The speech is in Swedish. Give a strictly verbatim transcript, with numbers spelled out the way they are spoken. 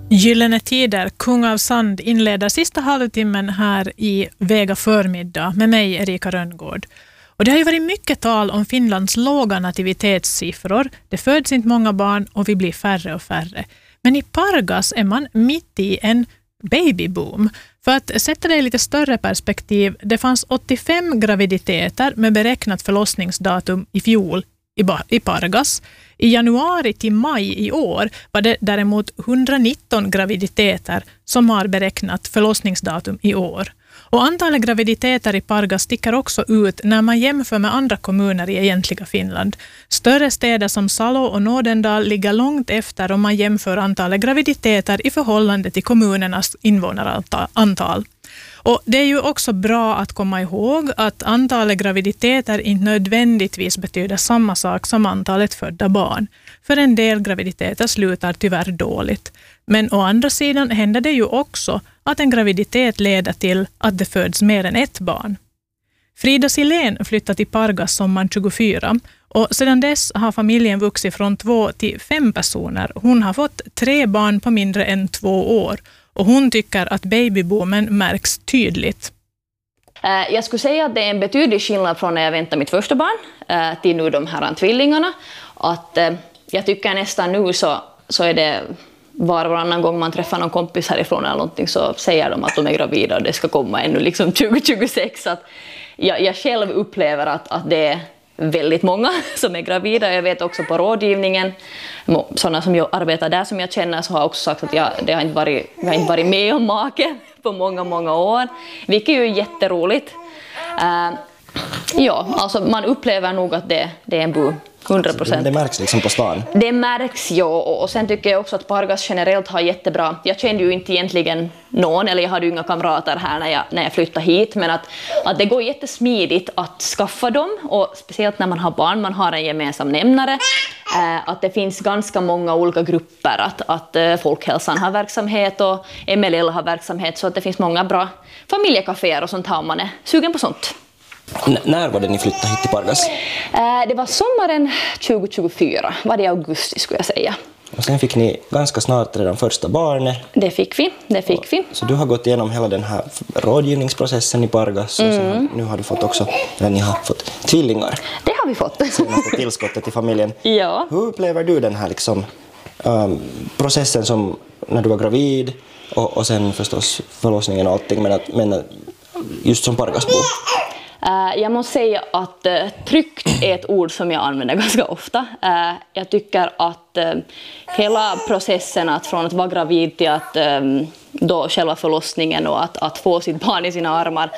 Gyllene tider, Kung av Sand inleder sista halvtimmen här i Vega förmiddag med mig, Erika Rönngård. Och det har ju varit mycket tal om Finlands låga nativitetssiffror. Det föds inte många barn och vi blir färre och färre. Men i Pargas är man mitt i en babyboom. För att sätta det i lite större perspektiv, det fanns åttiofem graviditeter med beräknat förlossningsdatum i fjol i Pargas. I januari till maj i år var det däremot hundranitton graviditeter som har beräknat förlossningsdatum i år. Och antalet graviditeter i Pargas sticker också ut när man jämför med andra kommuner i egentliga Finland. Större städer som Salo och Nådendal ligger långt efter om man jämför antalet graviditeter i förhållande till kommunernas invånarantal. Och det är ju också bra att komma ihåg att antalet graviditeter inte nödvändigtvis betyder samma sak som antalet födda barn. För en del graviditeter slutar tyvärr dåligt. Men å andra sidan händer det ju också att en graviditet leder till att det föds mer än ett barn. Frida Silén flyttade till Pargas sommaren tjugofyra och sedan dess har familjen vuxit från två till fem personer. Hon har fått tre barn på mindre än två år. Och hon tycker att babyboomen märks tydligt. Jag skulle säga att det är en betydlig skillnad från när jag väntade mitt första barn till nu de här tvillingarna. Att jag tycker nästan nu så, så är det var och varannan gång man träffar någon kompis härifrån eller någonting så säger de att de är gravida och det ska komma ännu liksom tjugo tjugosex. Att jag, jag själv upplever att, att det är väldigt många som är gravida. Jag vet också på rådgivningen, sådana som jag arbetar där som jag känner så har också sagt att jag, det har inte varit, jag har inte varit med om make på många, många år. Vilket är ju jätteroligt. Uh, ja, alltså man upplever nog att det, det är en boom. hundra procent. Det märks liksom på stan. Det märks, ja. Och sen tycker jag också att Pargas generellt har jättebra. Jag kände ju inte egentligen någon, eller jag hade ju inga kamrater här när jag, när jag flyttade hit. Men att, att det går jättesmidigt att skaffa dem. Och speciellt när man har barn, man har en gemensam nämnare. Eh, att det finns ganska många olika grupper. Att, att eh, Folkhälsan har verksamhet och M L L har verksamhet. Så att det finns många bra familjekaféer och sånt här om man är sugen på sånt. N- när var det ni flyttade hit till Pargas? Eh, det var sommaren tjugo tjugofyra, var det i augusti skulle jag säga. Och sen fick ni ganska snart redan första barnet. Det fick vi, det fick vi. Så du har gått igenom hela den här rådgivningsprocessen i Pargas och sen mm. nu har du fått också, eller ni har fått tvillingar. Det har vi fått. Senaste tillskottet till familjen. Ja. Hur upplever du den här liksom, um, processen som när du var gravid och, och sen förstås förlossningen och allting, men, att, men just som Pargasbo? Uh, jag måste säga att uh, tryggt är ett ord som jag använder ganska ofta. Uh, jag tycker att uh, hela processen att från att vara gravid till att um, då själva förlossningen och att, att få sitt barn i sina armar